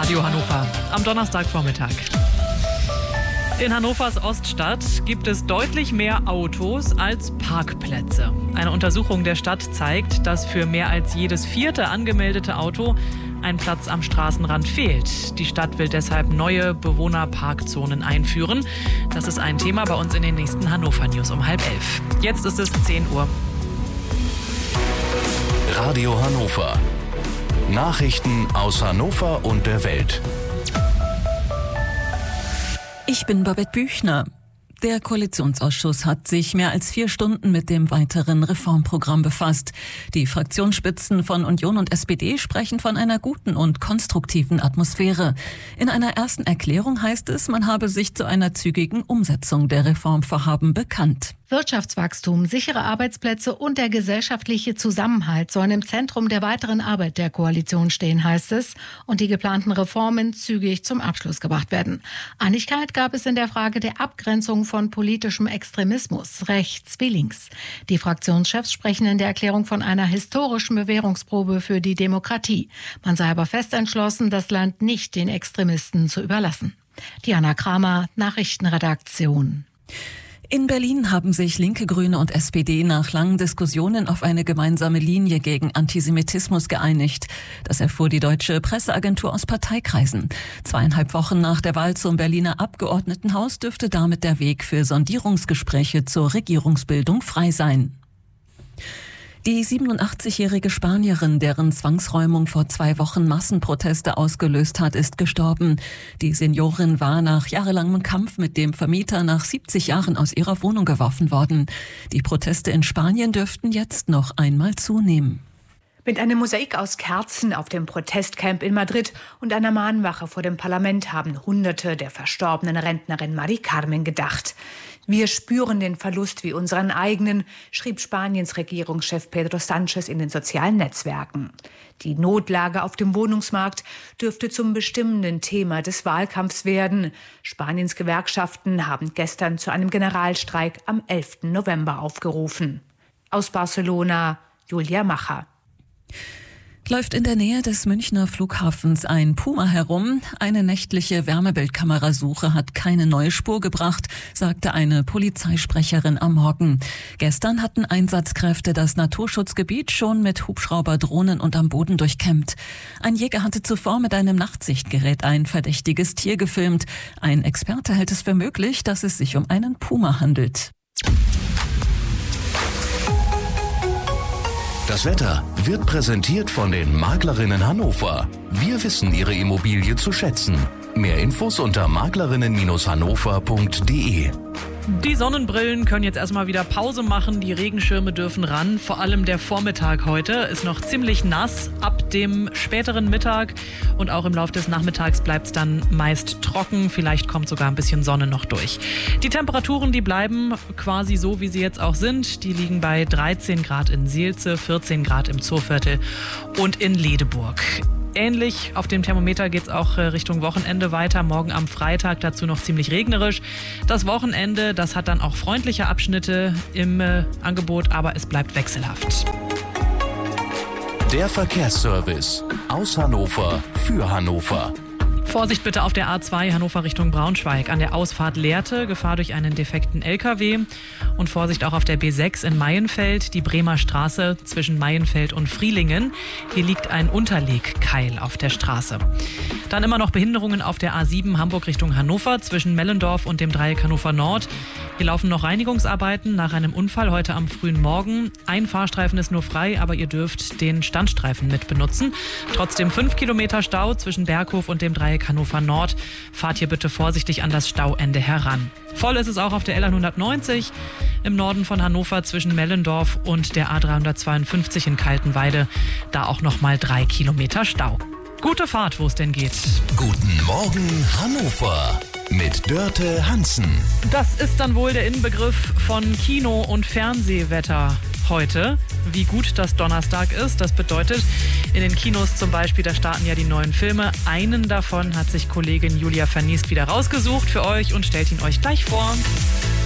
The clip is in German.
Radio Hannover am Donnerstagvormittag. In Hannovers Oststadt gibt es deutlich mehr Autos als Parkplätze. Eine Untersuchung der Stadt zeigt, dass für mehr als jedes vierte angemeldete Auto ein Platz am Straßenrand fehlt. Die Stadt will deshalb neue Bewohnerparkzonen einführen. Das ist ein Thema bei uns in den nächsten Hannover News um 10:30. Jetzt ist es 10 Uhr. Radio Hannover. Nachrichten aus Hannover und der Welt. Ich bin Babette Büchner. Der Koalitionsausschuss hat sich mehr als 4 Stunden mit dem weiteren Reformprogramm befasst. Die Fraktionsspitzen von Union und SPD sprechen von einer guten und konstruktiven Atmosphäre. In einer ersten Erklärung heißt es, man habe sich zu einer zügigen Umsetzung der Reformvorhaben bekannt. Wirtschaftswachstum, sichere Arbeitsplätze und der gesellschaftliche Zusammenhalt sollen im Zentrum der weiteren Arbeit der Koalition stehen, heißt es, und die geplanten Reformen zügig zum Abschluss gebracht werden. Einigkeit gab es in der Frage der Abgrenzung von politischem Extremismus, rechts wie links. Die Fraktionschefs sprechen in der Erklärung von einer historischen Bewährungsprobe für die Demokratie. Man sei aber fest entschlossen, das Land nicht den Extremisten zu überlassen. Diana Kramer, Nachrichtenredaktion. In Berlin haben sich Linke, Grüne und SPD nach langen Diskussionen auf eine gemeinsame Linie gegen Antisemitismus geeinigt. Das erfuhr die deutsche Presseagentur aus Parteikreisen. 2,5 Wochen nach der Wahl zum Berliner Abgeordnetenhaus dürfte damit der Weg für Sondierungsgespräche zur Regierungsbildung frei sein. Die 87-jährige Spanierin, deren Zwangsräumung vor 2 Wochen Massenproteste ausgelöst hat, ist gestorben. Die Seniorin war nach jahrelangem Kampf mit dem Vermieter nach 70 Jahren aus ihrer Wohnung geworfen worden. Die Proteste in Spanien dürften jetzt noch einmal zunehmen. Mit einem Mosaik aus Kerzen auf dem Protestcamp in Madrid und einer Mahnwache vor dem Parlament haben Hunderte der verstorbenen Rentnerin Mari Carmen gedacht. Wir spüren den Verlust wie unseren eigenen, schrieb Spaniens Regierungschef Pedro Sánchez in den sozialen Netzwerken. Die Notlage auf dem Wohnungsmarkt dürfte zum bestimmenden Thema des Wahlkampfs werden. Spaniens Gewerkschaften haben gestern zu einem Generalstreik am 11. November aufgerufen. Aus Barcelona, Julia Macher. Läuft in der Nähe des Münchner Flughafens ein Puma herum. Eine nächtliche Wärmebildkamerasuche hat keine neue Spur gebracht, sagte eine Polizeisprecherin am Morgen. Gestern hatten Einsatzkräfte das Naturschutzgebiet schon mit Hubschrauber, Drohnen und am Boden durchkämmt. Ein Jäger hatte zuvor mit einem Nachtsichtgerät ein verdächtiges Tier gefilmt. Ein Experte hält es für möglich, dass es sich um einen Puma handelt. Das Wetter wird präsentiert von den Maklerinnen Hannover. Wir wissen Ihre Immobilie zu schätzen. Mehr Infos unter maklerinnen-hannover.de. Die Sonnenbrillen können jetzt erstmal wieder Pause machen, die Regenschirme dürfen ran. Vor allem der Vormittag heute ist noch ziemlich nass. Ab dem späteren Mittag und auch im Laufe des Nachmittags bleibt es dann meist trocken. Vielleicht kommt sogar ein bisschen Sonne noch durch. Die Temperaturen, die bleiben quasi so, wie sie jetzt auch sind. Die liegen bei 13 Grad in Seelze, 14 Grad im Zooviertel und in Ledeburg. Ähnlich auf dem Thermometer geht es auch Richtung Wochenende weiter. Morgen am Freitag dazu noch ziemlich regnerisch. Das Wochenende, das hat dann auch freundliche Abschnitte im Angebot, aber es bleibt wechselhaft. Der Verkehrsservice aus Hannover für Hannover. Vorsicht bitte auf der A2 Hannover Richtung Braunschweig. An der Ausfahrt Lehrte, Gefahr durch einen defekten LKW. Und Vorsicht auch auf der B6 in Maienfeld, die Bremer Straße zwischen Maienfeld und Frielingen. Hier liegt ein Unterlegkeil auf der Straße. Dann immer noch Behinderungen auf der A7 Hamburg Richtung Hannover zwischen Mellendorf und dem Dreieck Hannover Nord. Hier laufen noch Reinigungsarbeiten nach einem Unfall heute am frühen Morgen. Ein Fahrstreifen ist nur frei, aber ihr dürft den Standstreifen mit benutzen. Trotzdem 5 Kilometer Stau zwischen Berghof und dem Dreieck Hannover Nord. Fahrt hier bitte vorsichtig an das Stauende heran. Voll ist es auch auf der L190 im Norden von Hannover zwischen Mellendorf und der A352 in Kaltenweide. Da auch noch mal 3 Kilometer Stau. Gute Fahrt, wo es denn geht. Guten Morgen Hannover mit Dörte Hansen. Das ist dann wohl der Inbegriff von Kino- und Fernsehwetter heute. Wie gut das Donnerstag ist, das bedeutet, in den Kinos zum Beispiel, da starten ja die neuen Filme. Einen davon hat sich Kollegin Julia Verniest wieder rausgesucht für euch und stellt ihn euch gleich vor.